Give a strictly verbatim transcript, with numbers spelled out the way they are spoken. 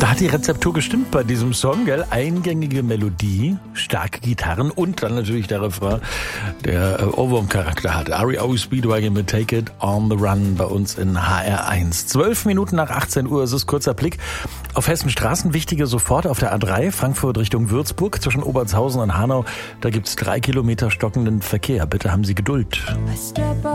Da hat die Rezeptur gestimmt bei diesem Song, gell? Eingängige Melodie, starke Gitarren und dann natürlich der Refrain, der äh, Ohrwurm-Charakter hat. R E O Speedwagon mit Take It on the Run bei uns in H R eins. Zwölf Minuten nach achtzehn Uhr ist es, kurzer Blick auf Hessen Straßen. Wichtige sofort auf der A drei, Frankfurt Richtung Würzburg, zwischen Obertshausen und Hanau. Da gibt's drei Kilometer stockenden Verkehr. Bitte haben Sie Geduld.